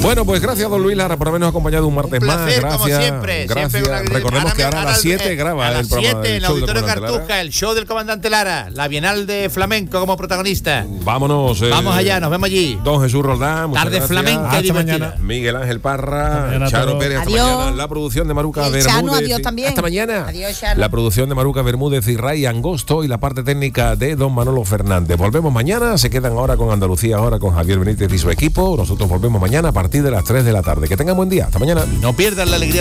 Bueno, pues gracias, don Luis Lara, por habernos acompañado un martes más. Gracias, como siempre. Gracias. Recordemos que ahora a las 7 graba a el programa. A las 7 en el Auditorio Cartuja, el show del comandante Lara, la Bienal de Flamenco como protagonista. Vámonos. Vamos allá, nos vemos allí. Don Jesús Roldán, muchas Tarde gracias. flamenca y divertida. Mañana. Miguel Ángel Parra, Charo Pérez, hasta Adiós. mañana. La producción de Maruca Bermúdez. Chano, adiós también. Hasta mañana. Adiós, Chano. La producción de Maruca Bermúdez y Ray Angosto y la parte técnica de don Manolo Fernández. Volvemos mañana, se quedan ahora con Andalucía, ahora con Javier Benítez y su equipo. Nosotros volvemos mañana a partir de las 3 de la tarde. Que tengan buen día. Hasta mañana. No pierdan la alegría